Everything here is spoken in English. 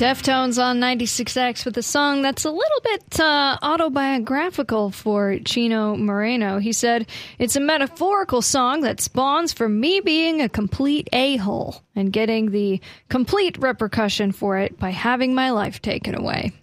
Deftones on 96X with a song that's a little bit autobiographical for Chino Moreno. He said, "It's a metaphorical song that spawns from me being a complete a-hole and getting the complete repercussion for it by having my life taken away."